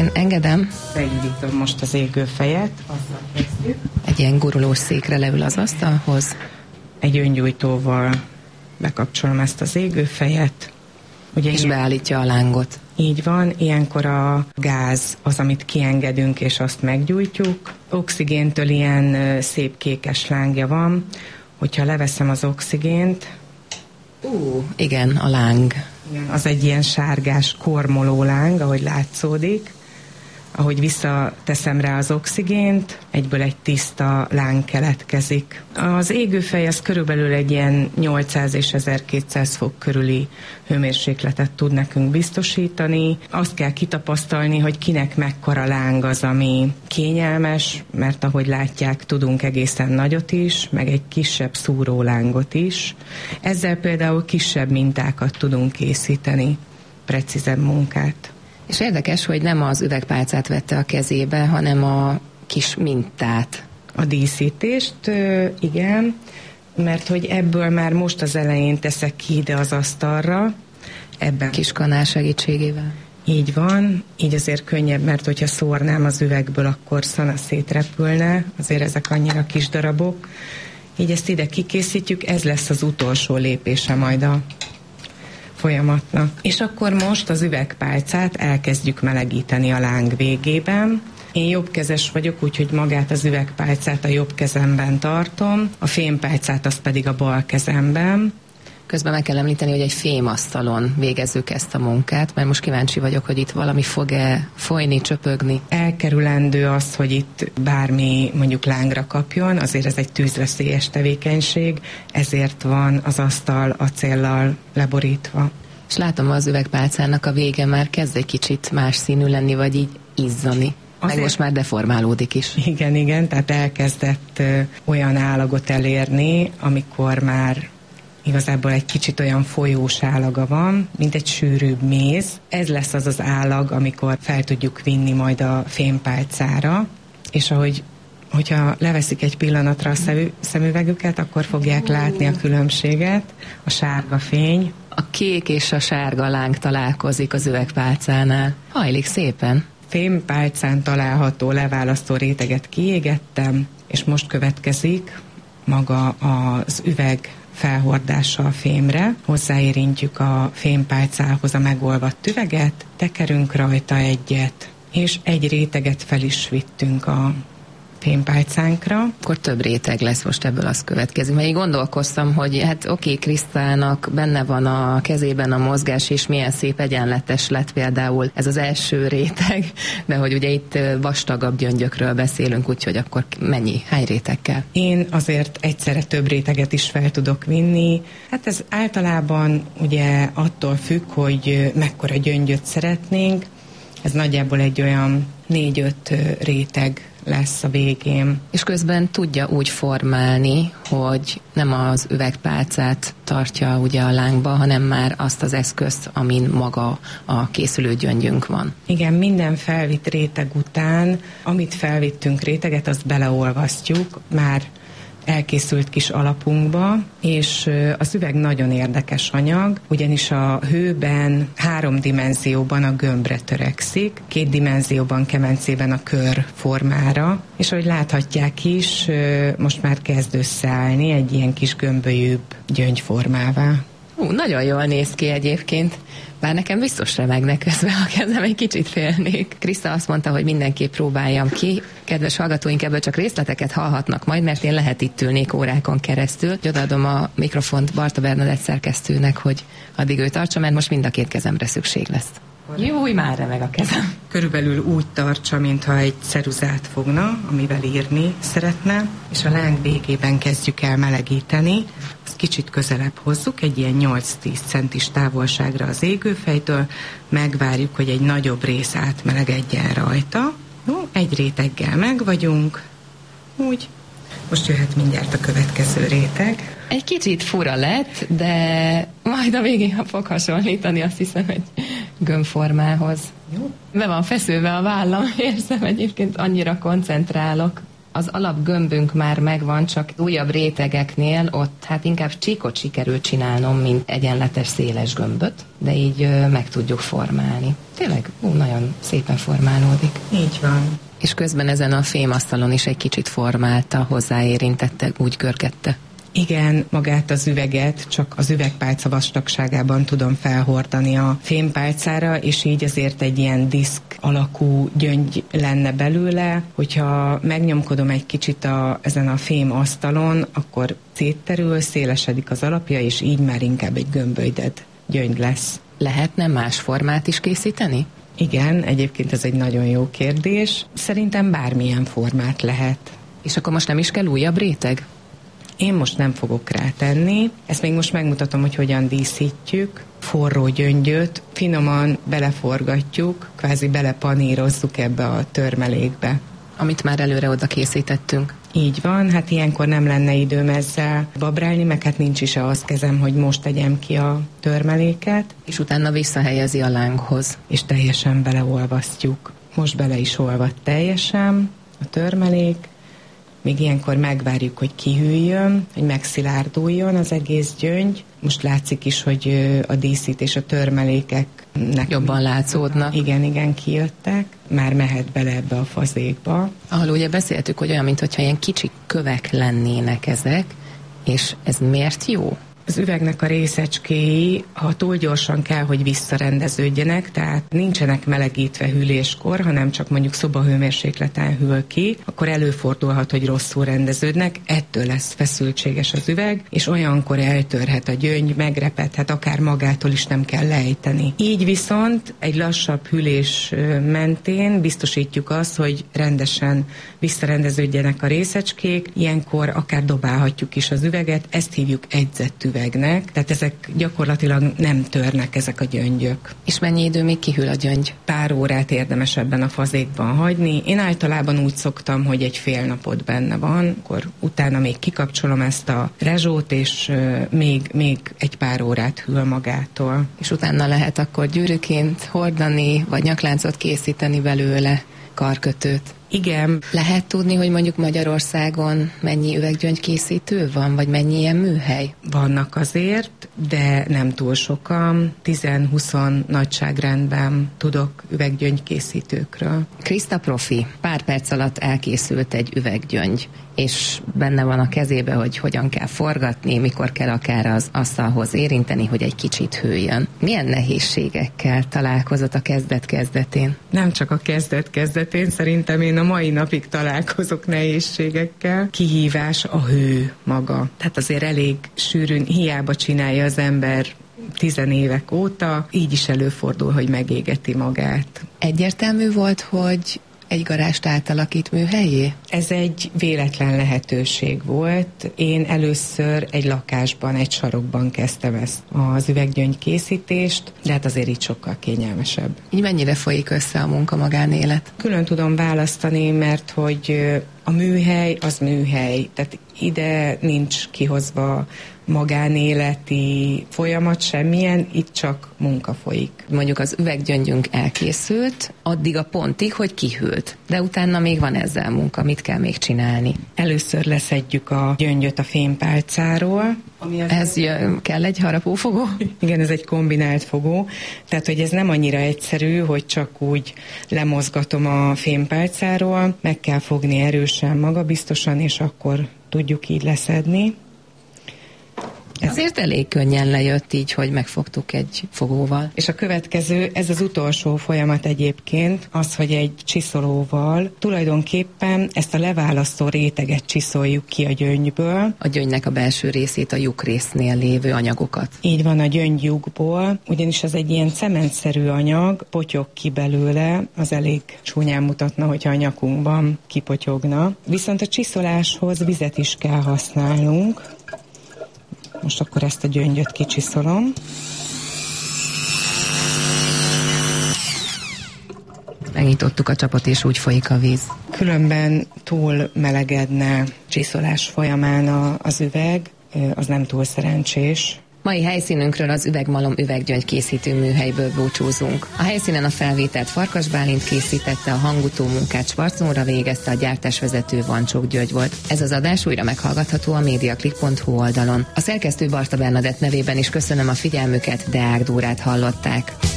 Én engedem. Beindítom most az égőfejet, azzal kezdjük. Egy ilyen gurulós székre leül az asztalhoz. Egy öngyújtóval bekapcsolom ezt az égőfejet. Ugye és beállítja a lángot. Így van, ilyenkor a gáz az, amit kiengedünk, és azt meggyújtjuk. Oxigéntől ilyen szép kékes lángja van. Hogyha leveszem az oxigént... Igen, a láng. Igen, az egy ilyen sárgás, kormoló láng, ahogy látszódik. Ahogy visszateszem rá az oxigént, egyből egy tiszta láng keletkezik. Az égőfej az körülbelül egy ilyen 800 és 1200 fok körüli hőmérsékletet tud nekünk biztosítani. Azt kell kitapasztalni, hogy kinek mekkora láng az, ami kényelmes, mert ahogy látják, tudunk egészen nagyot is, meg egy kisebb szúrólángot is. Ezzel például kisebb mintákat tudunk készíteni, precízebb munkát. És érdekes, hogy nem az üvegpálcát vette a kezébe, hanem a kis mintát. A díszítést, igen, mert hogy ebből már most az elején teszek ki ide az asztalra. Ebben. Kis kanál segítségével. Így van, így azért könnyebb, mert hogyha szórnám az üvegből, akkor szana szétrepülne, azért ezek annyira kis darabok. Így ezt ide kikészítjük, ez lesz az utolsó lépése majd a folyamatnak. És akkor most az üvegpálcát elkezdjük melegíteni a láng végében. Én jobbkezes vagyok, úgyhogy magát az üvegpálcát a jobb kezemben tartom, a fémpálcát azt pedig a bal kezemben. Közben meg kell említeni, hogy egy fémasztalon végezzük ezt a munkát, mert most kíváncsi vagyok, hogy itt valami fog-e folyni, csöpögni. Elkerülendő az, hogy itt bármi mondjuk lángra kapjon, azért ez egy tűzveszélyes tevékenység, ezért van az asztal acéllal leborítva. És látom, az üvegpálcának a vége már kezd egy kicsit más színű lenni, vagy így izzani. Meg most már deformálódik is. Igen, tehát elkezdett olyan állagot elérni, amikor már igazából egy kicsit olyan folyós állaga van, mint egy sűrűbb méz. Ez lesz az az állag, amikor fel tudjuk vinni majd a fémpálcára, és hogyha leveszik egy pillanatra a szemüvegüket, akkor fogják látni a különbséget, a sárga fény. A kék és a sárga láng találkozik az üvegpálcánál. Hajlik szépen. Fémpálcán található leválasztó réteget kiégettem, és most következik maga az üveg felhordása a fémre. Hozzáérintjük a fémpálcához a megolvadt üveget, tekerünk rajta egyet, és egy réteget fel is vittünk a fémpálcánkra. Akkor több réteg lesz, most ebből az következik. Mert így gondolkoztam, hogy hát oké, Krisztának benne van a kezében a mozgás, és milyen szép egyenletes lett például ez az első réteg, de hogy ugye itt vastagabb gyöngyökről beszélünk, úgyhogy akkor hány réteg kell? Én azért egyszerre több réteget is fel tudok vinni. Hát ez általában ugye attól függ, hogy mekkora gyöngyöt szeretnénk. Ez nagyjából egy olyan 4-5 réteg lesz a végén. És közben tudja úgy formálni, hogy nem az üvegpálcát tartja ugye a lángba, hanem már azt az eszközt, amin maga a készülő gyöngyünk van. Igen, minden felvitt réteg után, amit felvittünk réteget, azt beleolvasztjuk, már elkészült kis alapunkba, és az üveg nagyon érdekes anyag, ugyanis a hőben 3 dimenzióban a gömbre törekszik, 2 dimenzióban, kemencében a kör formára, és ahogy láthatják is, most már kezd összeállni egy ilyen kis gömbölyűbb gyöngyformává. Nagyon jól néz ki egyébként. Bár nekem biztos remegnek közben a kezem, egy kicsit félnék. Kriszta azt mondta, hogy mindenképp próbáljam ki. Kedves hallgatóink, ebből csak részleteket hallhatnak majd, mert én lehet itt ülnék órákon keresztül. Odaadom a mikrofont Barta Bernadett szerkesztőnek, hogy addig ő tartsa, mert most mind a 2 kezemre szükség lesz. Júj, már remeg a kezem. Körülbelül úgy tartsa, mintha egy ceruzát fogna, amivel írni szeretne, és a láng végében kezdjük el melegíteni. Azt kicsit közelebb hozzuk, egy ilyen 8-10 centis távolságra az égőfejtől, megvárjuk, hogy egy nagyobb rész átmelegedjen rajta. Jó, egy réteggel meg vagyunk. Úgy. Most jöhet mindjárt a következő réteg. Egy kicsit fura lett, de majd a végén, ha fog hasonlítani, azt hiszem, egy gömbformához. Jó. Be van feszülve a vállam, érzem egyébként, annyira koncentrálok. Az alapgömbünk már megvan, csak újabb rétegeknél ott hát inkább csíkot sikerült csinálnom, mint egyenletes széles gömböt, de így meg tudjuk formálni. Tényleg nagyon szépen formálódik. Így van. És közben ezen a fémasztalon is egy kicsit formálta, hozzáérintette, úgy görgette. Igen, magát az üveget csak az üvegpálca vastagságában tudom felhordani a fémpálcára, és így azért egy ilyen diszk alakú gyöngy lenne belőle. Hogyha megnyomkodom egy kicsit ezen a fém asztalon, akkor szétterül, szélesedik az alapja, és így már inkább egy gömbölyded gyöngy lesz. Lehetne más formát is készíteni? Igen, egyébként ez egy nagyon jó kérdés. Szerintem bármilyen formát lehet. És akkor most nem is kell újabb réteg? Én most nem fogok rátenni, ezt még most megmutatom, hogy hogyan díszítjük. Forró gyöngyöt finoman beleforgatjuk, kvázi belepanírozzuk ebbe a törmelékbe. Amit már előre oda készítettünk. Így van, hát ilyenkor nem lenne időm ezzel babrálni, meg hát nincs is az kezem, hogy most tegyem ki a törmeléket. És utána visszahelyezi a lánghoz. És teljesen beleolvasztjuk. Most bele is olvadt teljesen a törmelék. Még ilyenkor megvárjuk, hogy kihűljön, hogy megszilárduljon az egész gyöngy. Most látszik is, hogy a díszítés, a törmelékeknek jobban látszódnak. Igen, kijöttek. Már mehet bele ebbe a fazékba. Ahol ugye beszéltük, hogy olyan, mintha ilyen kicsi kövek lennének ezek, és ez miért jó? Az üvegnek a részecskéi, ha túl gyorsan kell, hogy visszarendeződjenek, tehát nincsenek melegítve hűléskor, hanem csak mondjuk szobahőmérsékleten hűl ki, akkor előfordulhat, hogy rosszul rendeződnek, ettől lesz feszültséges az üveg, és olyankor eltörhet a gyöngy, megrepedhet, akár magától is nem kell lejteni. Így viszont egy lassabb hűlés mentén biztosítjuk azt, hogy rendesen visszarendeződjenek a részecskék, ilyenkor akár dobálhatjuk is az üveget, ezt hívjuk egyzett üvegnek, tehát ezek gyakorlatilag nem törnek ezek a gyöngyök. És mennyi idő még kihűl a gyöngy? Pár órát érdemes ebben a fazékban hagyni. Én általában úgy szoktam, hogy egy fél napot benne van, akkor utána még kikapcsolom ezt a rezsót, és még egy pár órát hűl magától. És utána lehet akkor gyűrűként hordani, vagy nyakláncot készíteni belőle, karkötőt. Igen. Lehet tudni, hogy mondjuk Magyarországon mennyi üveggyöngykészítő van, vagy mennyi ilyen műhely? Vannak azért, de nem túl sokan. 10-20 nagyságrendben tudok üveggyöngykészítőkről. Kriszta profi, pár perc alatt elkészült egy üveggyöngy, és benne van a kezébe, hogy hogyan kell forgatni, mikor kell akár az asztalhoz érinteni, hogy egy kicsit hűljön. Milyen nehézségekkel találkozott a kezdet-kezdetén? Nem csak a kezdet-kezdetén, szerintem én a mai napig találkozok nehézségekkel. Kihívás a hő maga. Tehát azért elég sűrűn, hiába csinálja az ember 10 évek óta, így is előfordul, hogy megégeti magát. Egyértelmű volt, hogy egy garást átalakít műhelyé? Ez egy véletlen lehetőség volt. Én először egy lakásban, egy sarokban kezdtem ezt az üveggyöngykészítést, de hát azért így sokkal kényelmesebb. Így mennyire folyik össze a munka-magánélet? Külön tudom választani, mert hogy a műhely az műhely, tehát ide nincs kihozva magánéleti folyamat semmilyen, itt csak munka folyik. Mondjuk az üveggyöngyünk elkészült, addig a pontig, hogy kihűlt. De utána még van ezzel munka, mit kell még csinálni? Először leszedjük a gyöngyöt a fémpálcáról. Kell egy harapófogó? Igen, ez egy kombinált fogó, tehát hogy ez nem annyira egyszerű, hogy csak úgy lemozgatom a fémpálcáról, meg kell fogni erősen, magabiztosan, és akkor tudjuk így leszedni. Azért elég könnyen lejött így, hogy megfogtuk egy fogóval. És a következő, ez az utolsó folyamat egyébként, az, hogy egy csiszolóval tulajdonképpen ezt a leválasztó réteget csiszoljuk ki a gyöngyből. A gyöngynek a belső részét, a lyukrésznél lévő anyagokat. Így van, a gyöngylyukból, ugyanis ez egy ilyen cementszerű anyag, potyog ki belőle, az elég csúnyán mutatna, hogyha a nyakunkban kipotyogna. Viszont a csiszoláshoz vizet is kell használnunk. Most akkor ezt a gyöngyöt kicsiszolom. Megnyitottuk a csapot, és úgy folyik a víz. Különben túl melegedne csiszolás folyamán az üveg, az nem túl szerencsés. Mai helyszínünkről az Üvegmalom üveggyöngy készítő műhelyből búcsúzunk. A helyszínen a felvételt Farkas Bálint készítette, a hangutó munkát Schwarz végezte, a gyártásvezető Vancsók György volt. Ez az adás újra meghallgatható a mediaclick.hu oldalon. A szerkesztő Barta Bernadett nevében is köszönöm a figyelmüket, Deák Dórát hallották.